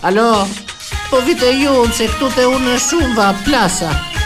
Alo, po vite ju, se këtu te unë shumë va plasa.